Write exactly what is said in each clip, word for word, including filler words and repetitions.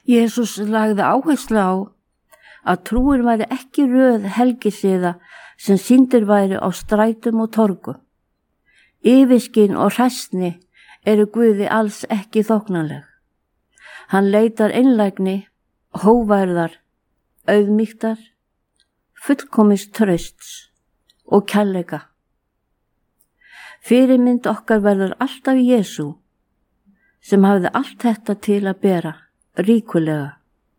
Jesús lagði áherslu á að trúin væri ekki röð helgisiða sem sýndir væri á strætum og torgum. Yfirskyn og hræsni eru Guði alls ekki þóknanleg. Hann leitar einlægni, hógværðar, auðmýktar, fullkomins trausts og kærleika. Fyrirmynd okkar verður alltaf Jesú, sem hafði allt þetta til að bera, ríkulega.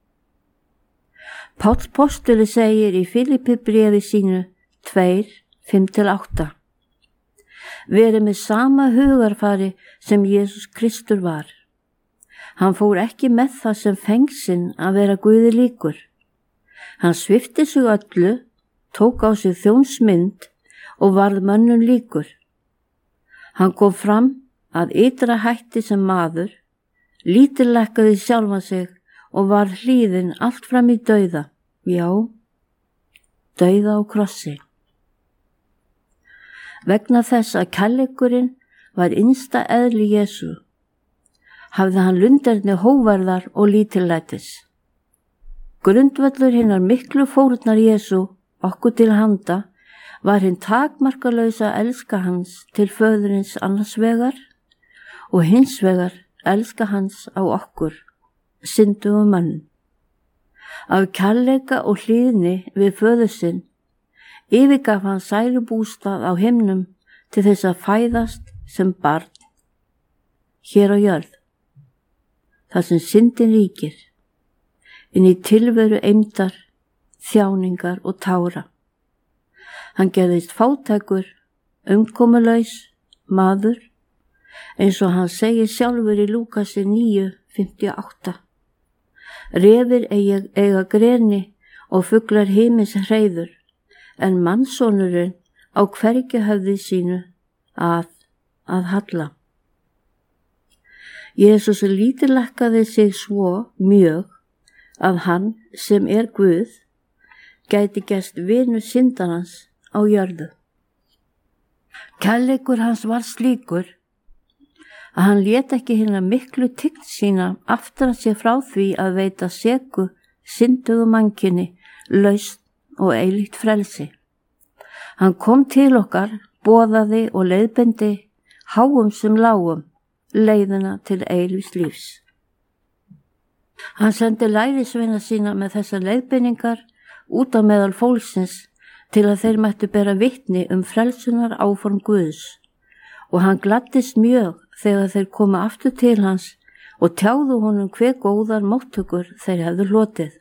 Páll postuli segir í Filippibréfi sínu tvö, fimm til átta. Verið með sama hugarfari sem Jesús Kristur var. Hann fór ekki með það sem fengsinn að vera Guði líkur. Hann svipti sig öllu, tók á sig þjónsmynd og varð mönnum líkur. Hann kom fram að ytra hætti sem maður, lítillækkaði sjálfan sig og var hlýðinn allt fram í dauða, já, dauða á krossi. Vegna þess að kærleikurinn var innsta eðli Jesú, hafði hann lunderni hógværðar og lítillætis. Grundvöllur hinnar miklu fórnar Jesú okkur til handa var hinn takmarkalausa elska hans til föðurins annars vegar og hins vegar elska hans á okkur, syndugum mönnum. Af kærleika og hlýðni við föður sinn yfirgaf hann sælubústað á himnum til þess að fæðast sem barn hér á jörð, þar sem syndin ríkir, inn í tilveru eymdar, þjáningar og tára. Hann gerðist fátækur, umkomulaus, maður, eins og hann segir sjálfur í Lúkasi níu, fimmtíu og átta. Refir eiga, eiga greni og fuglar himins hreiður, en mannssonurinn á hvergi höfði sínu að, að halla. Jesús lítillækkaði sig svo mjög að hann sem er Guð gæti gerst vinur syndarans á jörðu. Kærleikur hans var slíkur að hann lét ekki hina miklu tign sína aftra sér frá því að veita seku syndugu mannkyni lausn og eilíft frelsi. Hann kom til okkar, boðaði og leiðbeindi háum sem lágum leiðina til eilífs lífs. Hann sendi lærisveina sína með þessar leiðbeiningar út á meðal fólksins til að þeir mættu bera vitni um frelsunar áform Guðs, og hann gladdist mjög þegar þeir koma aftur til hans og tjáðu honum hve góðar móttökur þeir hefðu hlotið.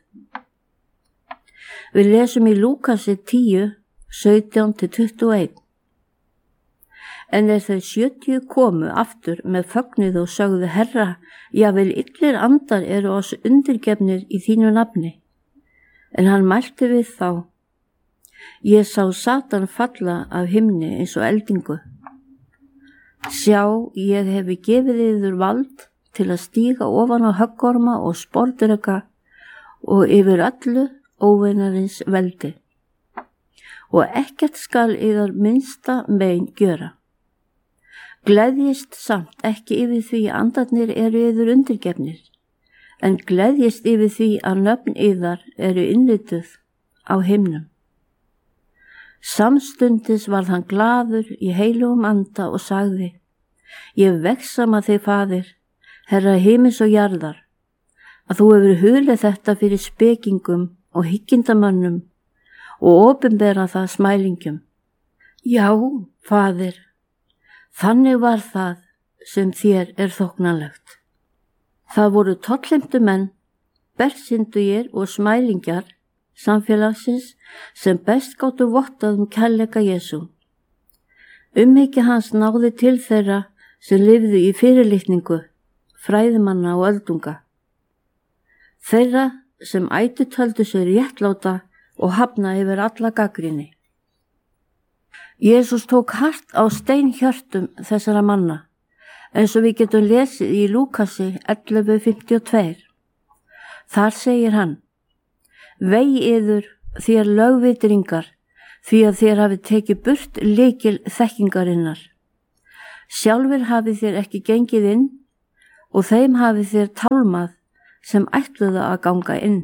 Við lesum í Lúkasi tíu, sautján til tuttugu og eitt. En er þeir sjötíu komu aftur með fögnuð og sögðu Herra, jafnvel illir andar eru oss undirgefnir í þínu nafni. En hann mælti við þá, ég sá Satan falla af himni eins og eldingu. Sjá, ég hefi gefið yður vald til að stíga ofan á höggorma og sporðreka og yfir öllu óvinarins veldi. Og ekkert skal yðar minnsta mein gjöra. Gleðjist samt ekki yfir því að andarnir eru yður undirgefnir, en gleðjist yfir því að nöfn yðar eru innlituð á himnum. Samstundis varð hann glaður í heilugum anda og sagði, ég vegsama þig, Faðir, Herra himins og jarðar, að þú hefur hulið þetta fyrir spekingum og hyggindamönnum og opinbera það smælingjum. Já, Faðir, þannig var það sem þér er þóknanlegt. Það voru tollheimtu menn, bersyndugir og smælingjar samfélagsins sem best gátu vottað um kærleika Jesú. Umhyggja hans náði til þeirra sem lifðu í fyrirlitningu, fræðimanna og öldunga. Þeirra sem ætu töldu sig réttláta og hafna yfir alla gagnrýni. Jesús tók hart á steinhjörtum þessara manna, eins og við getum lesið í Lúkasi ellefu fimmtíu og tvö. Þar segir hann, vei yður þér lögvitringar, því að þér hafið tekið burt lykil þekkingarinnar. Sjálfur hafið þér ekki gengið inn og þeim hafið þér tálmað sem ætluðu að ganga inn.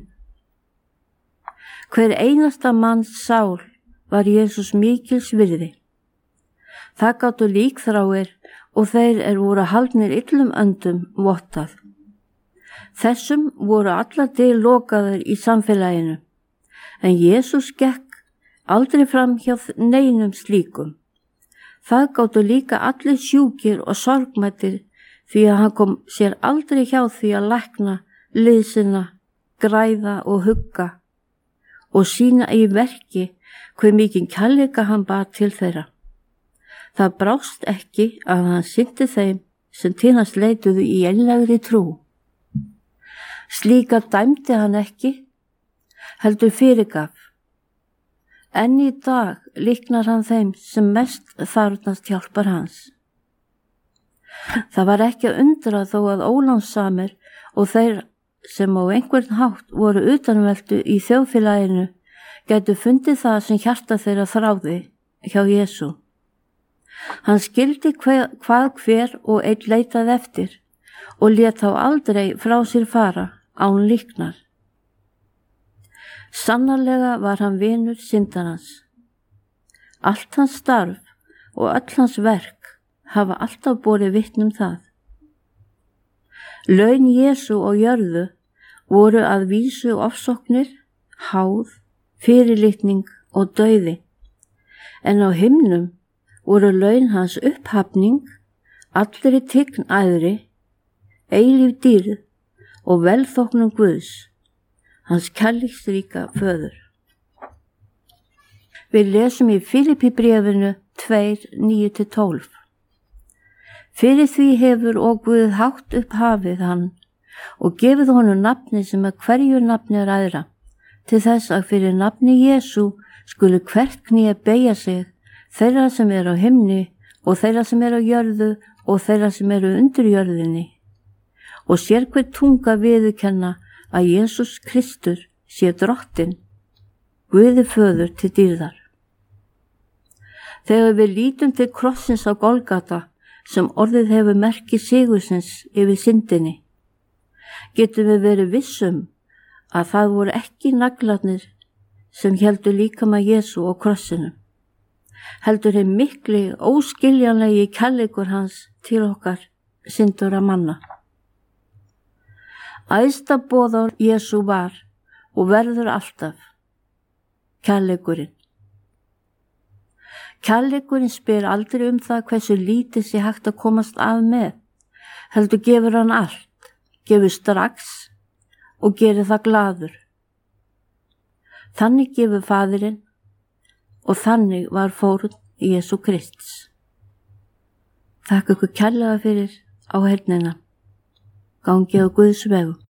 Hver einasta manns sál var Jesús mikils virði. Það gátu líkþráir og þeir er voru haldnir illum öndum vottað. Þessum voru allar til lokaðir í samfélaginu, en Jesús gekk aldrei fram hjá neinum slíkum. Það gátu líka allir sjúkir og sorgmættir því að hann kom sér aldrei hjá því að lækna, liðsina, græða og hugga og sína í verki hve mikinn kærleika hann bar til þeirra. Það brást ekki að hann sinnti þeim sem til hans leituðu í einlægri trú. Slíka dæmdi hann ekki, heldur fyrirgaf. Enn í dag líknar hann þeim sem mest þarfnast hjálpar hans. Það var ekki að undra þó að ólánsamir og þeir sem á einhvern hátt voru utanveldu í þjóðfélaginu gætu fundið það sem hjarta þeirra þráði hjá Jesú. Hann skildi hver, hvað hver og einn leitað eftir og lét þá aldrei frá sér fara án líknar. Sannarlega var hann vinur syndarans. Allt hans starf og öll hans verk hafa alltaf borið vitni um það. Laun Jesú og jörðu voru að vísu ofsóknir, háð, fyrirlitning og dauði, en á himnum voru laun hans upphafning, allri tign æðri, eilíf dýrð og velþóknum Guðs, hans kærleiksríka föður. Við lesum í Filippíbréfinu tvö, níu til tólf. Fyrir því hefur og Guð hátt upp hafið hann og gefið honum nafni sem að hverju nafni er æðra, til þess að fyrir nafni Jesú skuli hvert kné beygja sig, þeirra sem er á himni og þeirra sem er á jörðu og þeirra sem eru undir jörðinni, og sér hver tunga viðurkenna að Jesús Kristur sé drottinn, Guði föður til dýrðar. Þegar við lítum til krossins á Golgata, sem orðið hefur merki sigursins yfir syndinni, getum við verið vissum að það voru ekki naglarnir sem heldur líkama Jesú á krossinum, heldur þeim mikli óskiljanlegi kærleikur hans til okkar syndura manna. Æðsta boðorð Jesú var og verður alltaf kærleikurinn. Kærleikurinn spyr aldrei um það hversu lítið sé hægt að komast af með, heldur gefur hann allt, gefur strax og gerir það glaður. Þannig gefur Faðirinn og þannig var fórn Jesú Krists. Þakka ykkur kærlega fyrir áheyrnina. Gangið á Guðs vegum.